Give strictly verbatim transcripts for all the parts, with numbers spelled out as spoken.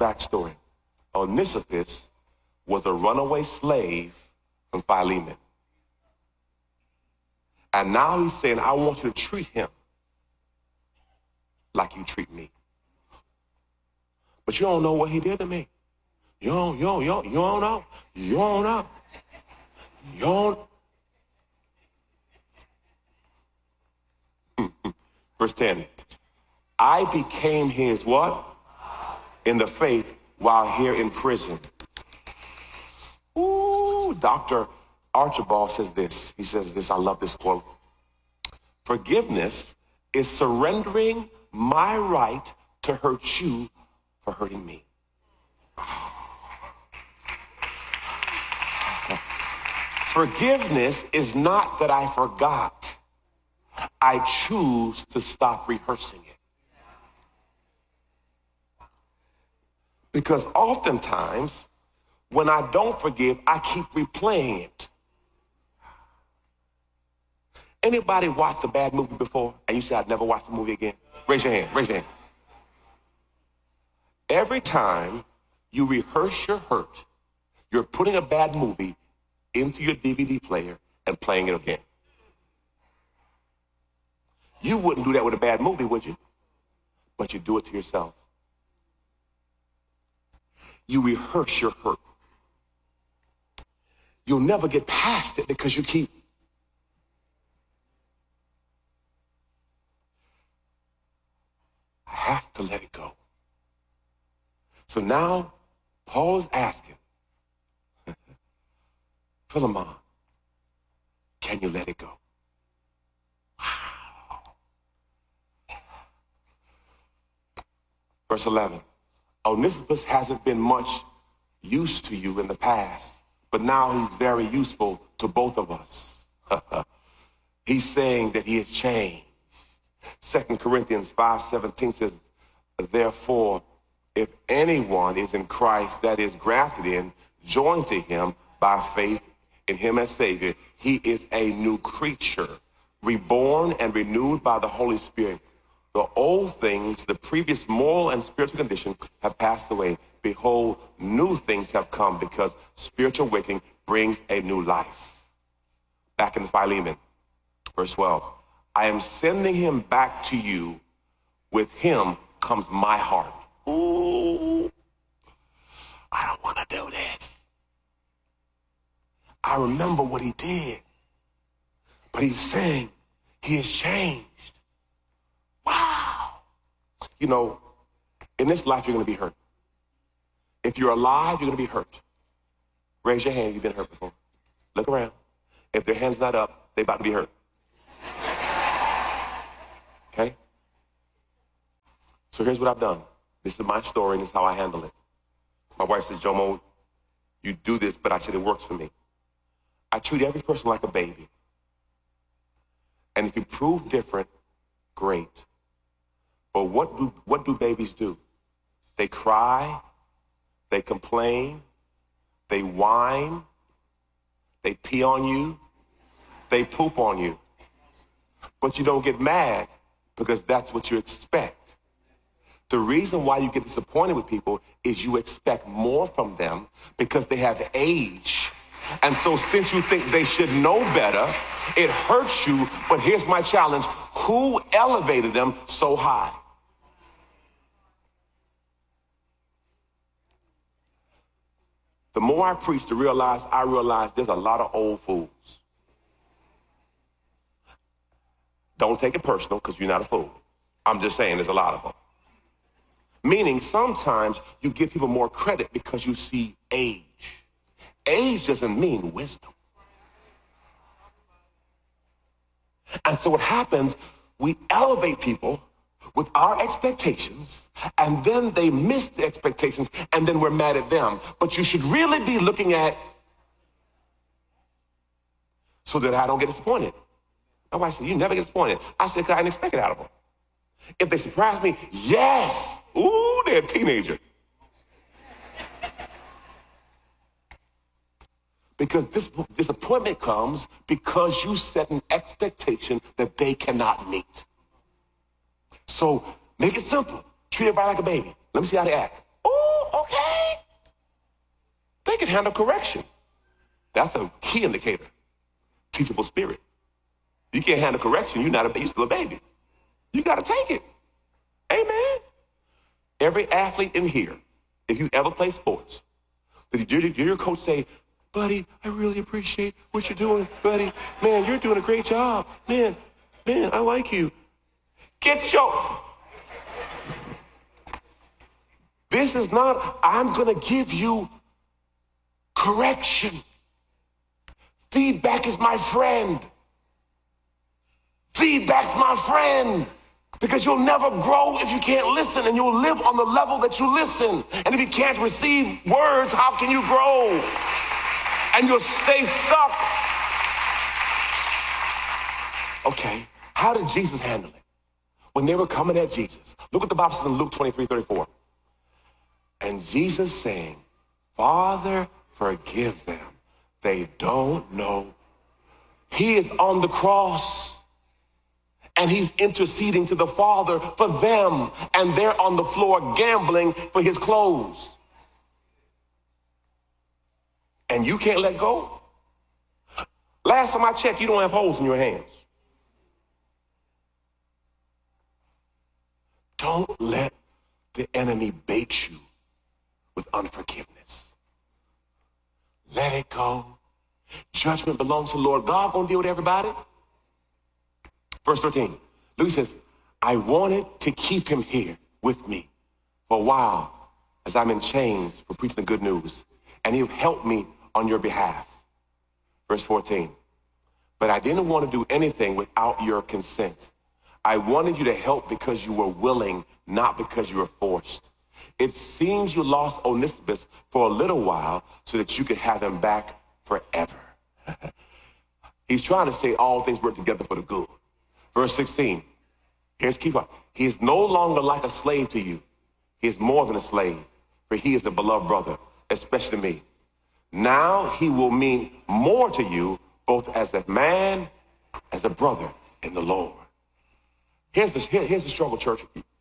backstory. Onesiphorus was a runaway slave from Philemon. And now he's saying, I want you to treat him like you treat me. But you don't know what he did to me. You don't, you don't, you don't, you don't know. You don't know. You don't. Verse ten. I became his what? In the faith while here in prison. Ooh, Doctor Archibald says this. He says this, I love this quote. Forgiveness is surrendering my right to hurt you for hurting me. Forgiveness is not that I forgot. I choose to stop rehearsing it. Because oftentimes, when I don't forgive, I keep replaying it. Anybody watched a bad movie before and you say, I'd never watch the movie again? Raise your hand, raise your hand. Every time you rehearse your hurt, you're putting a bad movie into your D V D player and playing it again. You wouldn't do that with a bad movie, would you? But you do it to yourself. You rehearse your hurt. You'll never get past it because you keep. I have to let it go. So now Paul is asking, Philemon, can you let it go? Wow. Verse eleven. Onesiphorus hasn't been much use to you in the past, but now he's very useful to both of us. He's saying that he has changed. Second Corinthians five seventeen says, therefore, if anyone is in Christ, that is grafted in, joined to him by faith in him as Savior, he is a new creature, reborn and renewed by the Holy Spirit. The old things, the previous moral and spiritual condition have passed away. Behold, new things have come because spiritual awakening brings a new life. Back in Philemon, verse twelve. I am sending him back to you. With him comes my heart. Ooh, I don't want to do this. I remember what he did. But he's saying he has changed. Wow. You know, in this life, you're going to be hurt. If you're alive, you're going to be hurt. Raise your hand. You've been hurt before. Look around. If their hand's not up, they're about to be hurt. Okay? So here's what I've done. This is my story, and this is how I handle it. My wife said, Jomo, you do this, but I said it works for me. I treat every person like a baby. And if you prove different, great. But what do, what do babies do? They cry, they complain, they whine, they pee on you, they poop on you. But you don't get mad because that's what you expect. The reason why you get disappointed with people is you expect more from them because they have age. And so since you think they should know better, it hurts you. But here's my challenge. Who elevated them so high? The more I preach to realize, I realize there's a lot of old fools. Don't take it personal because you're not a fool. I'm just saying there's a lot of them. Meaning sometimes you give people more credit because you see age. Age doesn't mean wisdom. And so what happens, we elevate people with our expectations, and then they miss the expectations, and then we're mad at them. But you should really be looking at, so that I don't get disappointed. My wife said, you never get disappointed. I said, because I didn't expect it out of them. If they surprise me, yes. Ooh, they're a teenager. Because this disappointment comes because you set an expectation that they cannot meet. So make it simple. Treat everybody like a baby. Let me see how they act. Oh, can handle correction. That's a key indicator. Teachable spirit. You can't handle correction. You're not a, you're still a baby. You got to take it. Amen. Every athlete in here, if you ever play sports, did your, did your coach say, buddy, I really appreciate what you're doing, buddy. Man, you're doing a great job. Man, man, I like you. Get your... This is not, I'm going to give you correction. Feedback is my friend. Feedback's my friend. Because you'll never grow if you can't listen, and you'll live on the level that you listen. And if you can't receive words, how can you grow? And you'll stay stuck. Okay, how did Jesus handle it? When they were coming at Jesus, look what the Bible says in Luke twenty-three thirty-four. And Jesus saying, Father, forgive them. They don't know. He is on the cross. And he's interceding to the Father for them. And they're on the floor gambling for his clothes. And you can't let go? Last time I checked, you don't have holes in your hands. Don't let the enemy bait you with unforgiveness. Let it go. Judgment belongs to the Lord. God won't deal with everybody. Verse thirteen, Luke says, I wanted to keep him here with me for a while as I'm in chains for preaching the good news, and he'll help me on your behalf. Verse fourteen, but I didn't want to do anything without your consent. I wanted you to help because you were willing, not because you were forced. It seems you lost Onesimus for a little while so that you could have him back forever. He's trying to say all things work together for the good. Verse sixteen, here's key part. He is no longer like a slave to you. He is more than a slave, for he is a beloved brother, especially me. Now he will mean more to you, both as a man, as a brother in the Lord. Here's the, here, here's the struggle, church.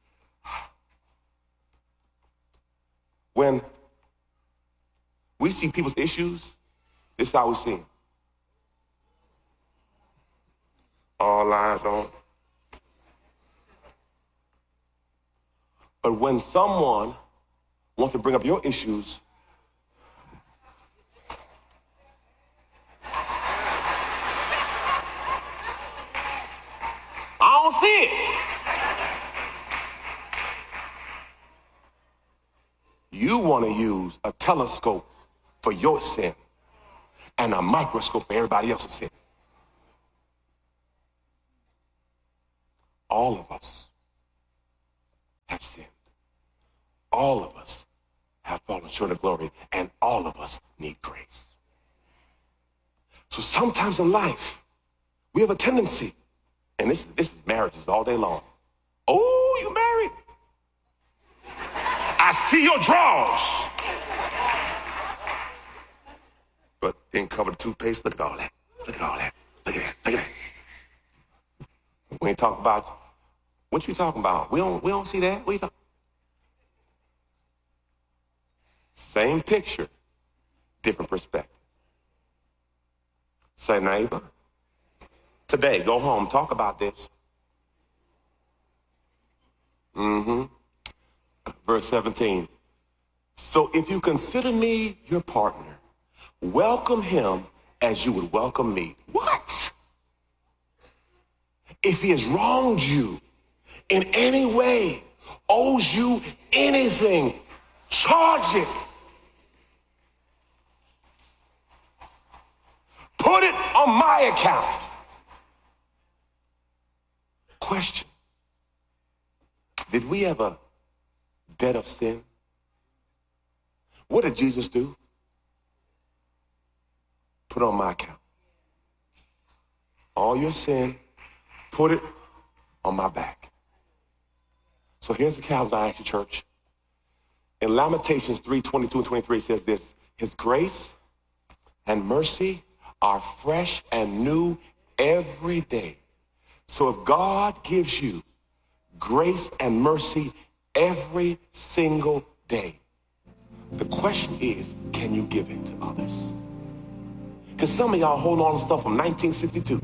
When we see people's issues, this is how we see them. All eyes on. But when someone wants to bring up your issues, I don't see it. You want to use a telescope for your sin and a microscope for everybody else's sin. All of us have sinned. All of us have fallen short of glory, and all of us need grace. So sometimes in life, we have a tendency, and this, this is marriages all day long. Oh, you married? I see your drawers. But didn't cover the toothpaste. Look at all that. Look at all that. Look at that. Look at that. We ain't talking about, what you talking about? We don't, we don't see that. What you talking? Same picture, different perspective. Say, neighbor, today, go home, talk about this. Mm-hmm. Verse seventeen. So if you consider me your partner, welcome him as you would welcome me. What? If he has wronged you in any way, owes you anything, charge it. Put it on my account. Question. Did we have a debt of sin? What did Jesus do? Put on my account. All your sin, put it on my back. So here's the challenge I ask you, church. In Lamentations three, twenty-two and twenty-three says this, his grace and mercy are fresh and new every day. So if God gives you grace and mercy every single day, The question is, can you give it to others? Because some of y'all hold on to stuff from nineteen sixty-two.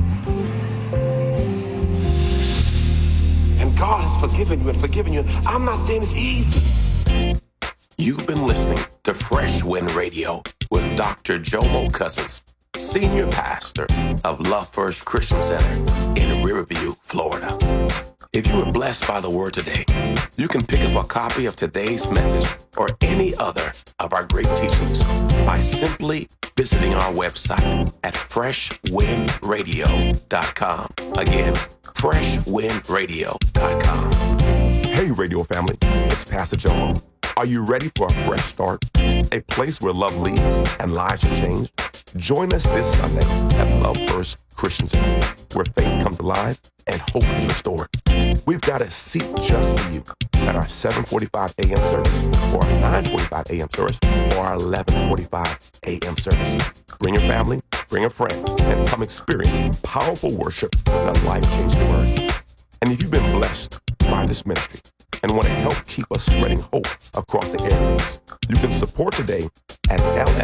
And God has forgiven you and forgiven you. I'm not saying it's easy. You've been listening to Fresh Wind Radio with Doctor Jomo Cousins, Senior Pastor of Love First Christian Center in Riverview, Florida. If you were blessed by the word today, you can pick up a copy of today's message or any other of our great teachings by simply visiting our website at fresh wind radio dot com. Again, fresh wind radio dot com. Hey, radio family, it's Pastor Jomo. Are you ready for a fresh start? A place where love leads and lives are changed? Join us this Sunday at Love First Christian Center, where faith comes alive and hope is restored. We've got a seat just for you at our seven forty-five a.m. service, or our nine forty-five a.m. service, or our eleven forty-five a.m. service. Bring your family, bring a friend, and come experience powerful worship and life-changing word. And if you've been blessed by this ministry and want to help keep us spreading hope across the airwaves, you can support today at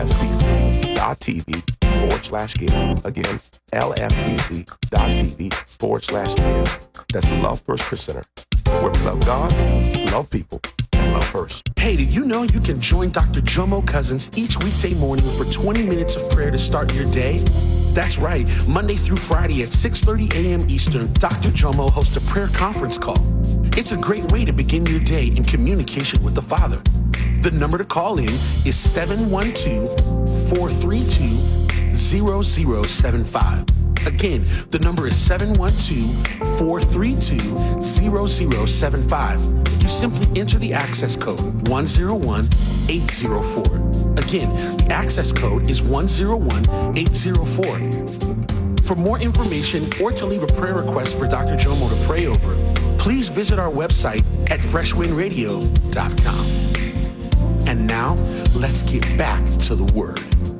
lfcc.tv forward slash give. Again, lfcc.tv forward slash give. That's Love First Christian Center, where we love God, love people, and love first. Hey, did you know you can join Doctor Jomo Cousins each weekday morning for twenty minutes of prayer to start your day? That's right. Monday through Friday at six thirty a.m. Eastern, Doctor Jomo hosts a prayer conference call. It's a great way to begin your day in communication with the Father. The number to call in is seven one two, four three two, zero zero seven five. Again, the number is seven one two, four three two, zero zero seven five. You simply enter the access code one zero one eight zero four. Again, the access code is one zero one eight zero four. For more information or to leave a prayer request for Doctor Jomo to pray over, please visit our website at fresh wind radio dot com. And now, let's get back to the Word.